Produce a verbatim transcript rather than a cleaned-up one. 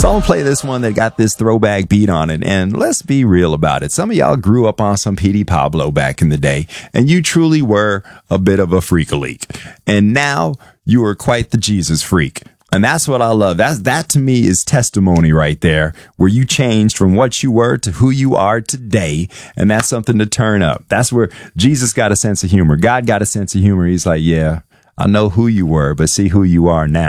So I'm gonna play this one that got this throwback beat on it, and let's be real about it. Some of y'all grew up on some P D Pablo back in the day, and you truly were a bit of a freak-a-leak. And now you are quite the Jesus freak. And that's what I love. That's, that to me is testimony right there, where you changed from what you were to who you are today. And that's something to turn up. That's where Jesus got a sense of humor. God got a sense of humor. He's like, yeah, I know who you were, but see who you are now.